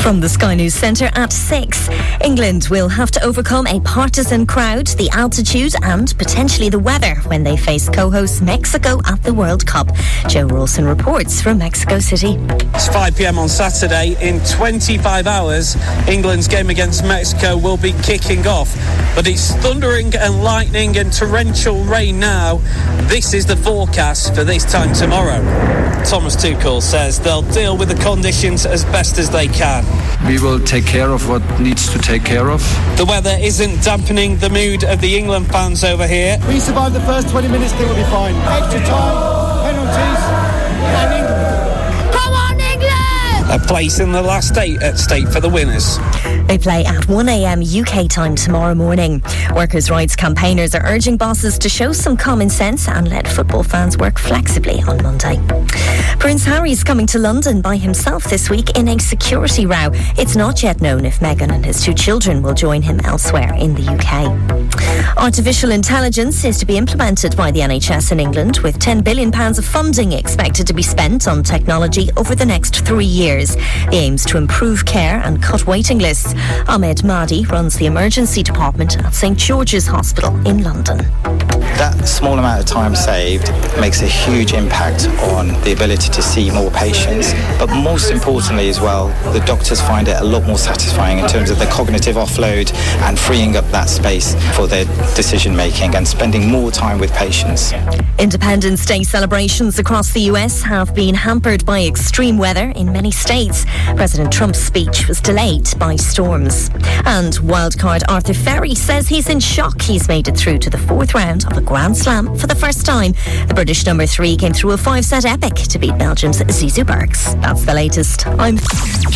From the Sky News Centre at 6. England will have to overcome a partisan crowd, the altitude and potentially the weather when they face co-host Mexico at the World Cup. Joe Rawson reports from Mexico City. It's 5 p.m. on Saturday. In 25 hours, England's game against Mexico will be kicking off. But it's thundering and lightning and torrential rain now. This is the forecast for this time tomorrow. Thomas Tuchel says they'll deal with the conditions as best as they can. We will take care of what needs to take care of. The weather isn't dampening the mood of the England fans over here. We survive the first 20 minutes, then we'll be fine. Extra time, penalties, and England. Come on, England! A place in the last 8 at stake for the winners. They play at 1 a.m. UK time tomorrow morning. Workers' rights campaigners are urging bosses to show some common sense and let football fans work flexibly on Monday. Prince Harry's coming to London by himself this week in a security row. It's not yet known if Meghan and his 2 children will join him elsewhere in the UK. Artificial intelligence is to be implemented by the NHS in England, with £10 billion of funding expected to be spent on technology over the next 3 years. The aim's to improve care and cut waiting lists. Ahmed Mahdi runs the emergency department at St George's Hospital in London. That small amount of time saved makes a huge impact on the ability to see more patients, but most importantly as well, the doctors find it a lot more satisfying in terms of the cognitive offload and freeing up that space for their decision making and spending more time with patients. Independence Day celebrations across the US have been hampered by extreme weather in many states. President Trump's speech was delayed by storms. And wildcard Arthur Ferry says he's in shock he's made it through to the 4th round of a Grand Slam for the first time. The British number 3 came through a 5-set epic to beat Belgium's Zizou Bergs. That's the latest. I'm